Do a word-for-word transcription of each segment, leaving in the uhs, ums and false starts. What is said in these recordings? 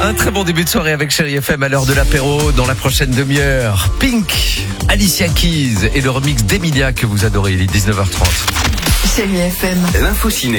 Un très bon début de soirée avec Chérie F M à l'heure de l'apéro. Dans la prochaine demi-heure, Pink, Alicia Keys et le remix d'Emilia que vous adorez. Il est dix-neuf heures trente. Chérie F M. L'info ciné.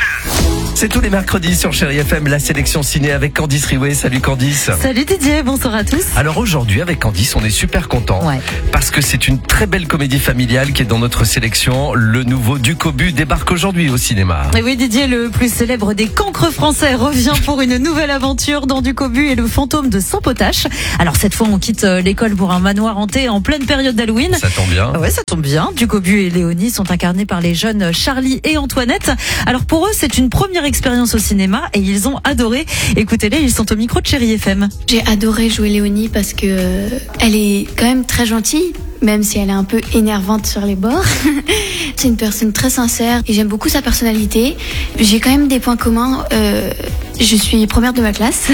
C'est tous les mercredis sur Chérie F M, la sélection ciné avec Candice Riouet. Salut Candice. Salut Didier, bonsoir à tous. Alors aujourd'hui avec Candice, on est super content Ouais. parce que c'est une très belle comédie familiale qui est dans notre sélection. Le nouveau Ducobu débarque aujourd'hui au cinéma. Et oui Didier, le plus célèbre des cancres français revient pour une nouvelle aventure dans Ducobu et le fantôme de Saint-Potache. Alors cette fois on quitte l'école pour un manoir hanté en pleine période d'Halloween. Ça tombe bien. Ouais, ça tombe bien. Ducobu et Léonie sont incarnés par les jeunes Charlie et Antoinette. Alors pour eux, c'est une première expérience au cinéma et ils ont adoré. Écoutez-les, ils sont au micro de Chérie F M. J'ai adoré jouer Léonie parce que euh, elle est quand même très gentille, même si elle est un peu énervante sur les bords. C'est une personne très sincère et j'aime beaucoup sa personnalité. J'ai quand même des points communs. Euh, je suis première de ma classe,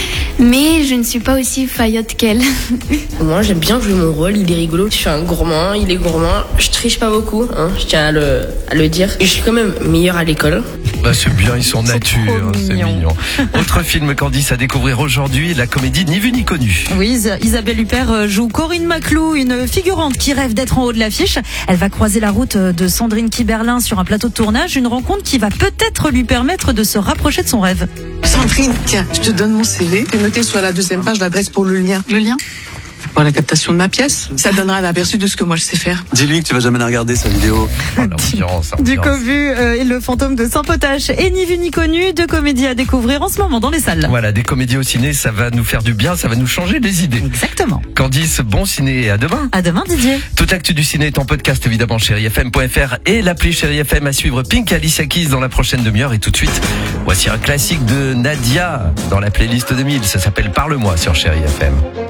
mais je ne suis pas aussi faillotte qu'elle. Moi, j'aime bien jouer mon rôle, il est rigolo. Je suis un gourmand, il est gourmand. Je triche pas beaucoup, hein, je tiens à le, à le dire. Je suis quand même meilleure à l'école. Bah, c'est bien, ils sont Ils sont nature, trop c'est mignons. mignon. Autre film Candice à découvrir aujourd'hui, la comédie Ni vu ni connu. Oui, Is- Isabelle Huppert joue Corinne Maclou, une figurante qui rêve d'être en haut de l'affiche. Elle va croiser la route de Sandrine Kiberlin sur un plateau de tournage, une rencontre qui va peut-être lui permettre de se rapprocher de son rêve. Sandrine, tiens, je te donne mon C V. J'ai noté sur la deuxième page l'adresse pour le lien. Le lien pour la captation de ma pièce. Ça donnera un aperçu de ce que moi je sais faire. Dis-lui que tu vas jamais la regarder sa vidéo. Oh, l'ambiance, ambiance. Ducobu euh, et le fantôme de Saint-Potache et Ni vu ni connu, deux comédies à découvrir en ce moment dans les salles. Voilà, des comédies au ciné, ça va nous faire du bien, ça va nous changer les idées. Exactement. Candice, bon ciné et à demain. À demain Didier. Toute l'actu du ciné est en podcast évidemment chérie f m point f r et l'appli Chérie F M à suivre. Pink, Alicia Keys dans la prochaine demi-heure et tout de suite, voici un classique de Nadia dans la playlist deux mille. Ça s'appelle Parle-moi sur Chérie F M.